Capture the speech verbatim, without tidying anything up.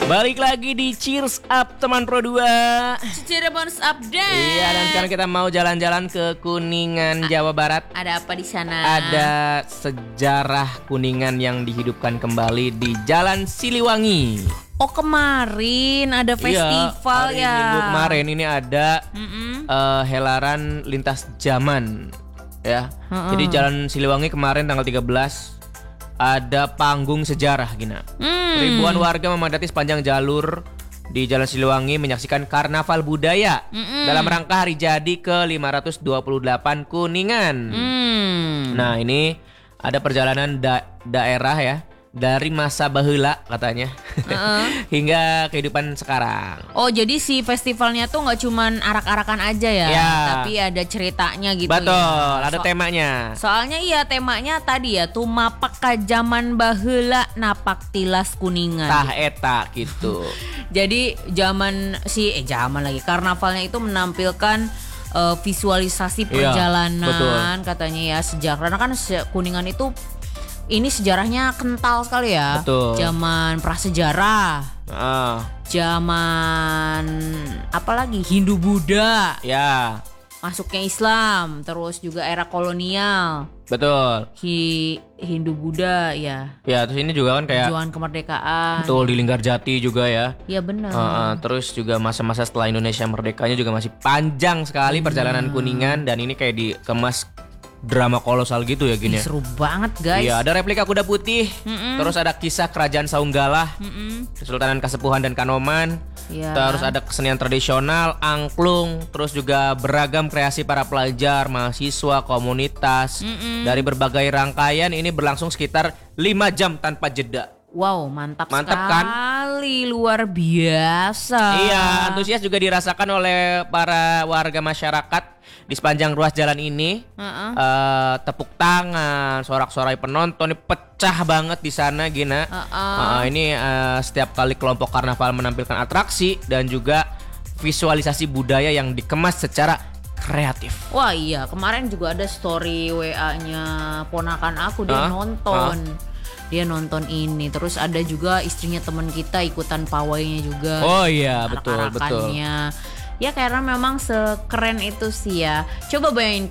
Balik lagi di Cheers Up teman Pro dua. Cirebon Update. Iya, dan sekarang kita mau jalan-jalan ke Kuningan, Jawa Barat. Ada apa di sana? Ada sejarah Kuningan yang dihidupkan kembali di Jalan Siliwangi. Oh, kemarin ada festival iya, hari ya. Minggu kemarin ini ada uh, helaran lintas zaman ya. Mm-mm. Jadi Jalan Siliwangi kemarin tanggal tiga belas ada panggung sejarah Gina. Hmm. Ribuan warga memadati sepanjang jalur di Jalan Siliwangi menyaksikan karnaval budaya Mm-mm. dalam rangka hari jadi ke lima ratus dua puluh delapan Kuningan. Hmm. Nah, ini ada perjalanan da- daerah ya dari masa baheula katanya Uh-uh. hingga kehidupan sekarang. Oh, jadi si festivalnya tuh nggak cuman arak-arakan aja ya, Ya. tapi ada ceritanya gitu. Betul, ya. ada So- temanya. Soalnya iya temanya tadi ya, tumapak ka zaman baheula napak tilas Kuningan. Tah eta gitu. Jadi zaman si eh zaman lagi karnavalnya itu menampilkan eh, visualisasi Iya, perjalanan katanya ya sejarah. Karena kan se- Kuningan itu ini sejarahnya kental sekali ya. Betul. Zaman prasejarah, Ah, zaman apalagi Hindu Buddha, ya, masuknya Islam, terus juga era kolonial. betul. Hi, Hindu Buddha ya. Ya, terus ini juga kan kayak Perjuangan kemerdekaan. betul di Linggarjati juga ya. Iya benar. Ah, ah, terus juga masa-masa setelah Indonesia merdekanya juga masih panjang sekali perjalanan Kuningan, dan ini kayak dikemas drama kolosal gitu ya gini. Ih, seru banget guys. Iya, ada replika kuda putih. Mm-mm. Terus ada kisah kerajaan Saunggalah, Mm-mm. Kesultanan Kasepuhan dan Kanoman. Iya. Terus ada kesenian tradisional, angklung, terus juga beragam kreasi para pelajar, mahasiswa, komunitas. Mm-mm. Dari berbagai rangkaian ini berlangsung sekitar lima jam tanpa jeda. Wow, mantap, Mantap kan? sekali, luar biasa. Iya, antusias juga dirasakan oleh para warga masyarakat di sepanjang ruas jalan ini. Heeh. Eh, tepuk tangan, sorak-sorai penonton ini pecah banget di sana Gina. Heeh. Eh, ini eh, setiap kali kelompok karnaval menampilkan atraksi dan juga visualisasi budaya yang dikemas secara kreatif. Wah iya, kemarin juga ada story W A-nya ponakan aku, dia Hah? nonton. Dia nonton ini, terus ada juga istrinya teman kita ikutan pawainya juga. Oh iya, betul betul. Arak-arakannya. Ya karena memang sekeren itu sih ya. Coba bayangin